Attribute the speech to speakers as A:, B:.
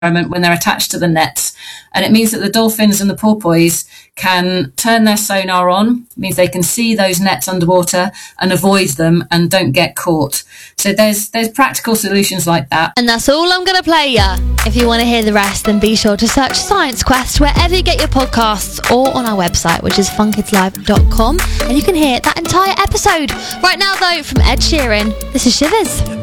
A: when they're attached to the nets. And it means that the dolphins and the porpoise can turn their sonar on. It means they can see those nets underwater and avoid them and don't get caught. So there's practical solutions like that.
B: And that's all I'm going to play ya. If you want to hear the rest, then be sure to search Science Quest wherever you get your podcasts, or on our website, which is funkidslive.com, and you can hear that entire episode. Right now, though, from Ed Sheeran, this is Shivers.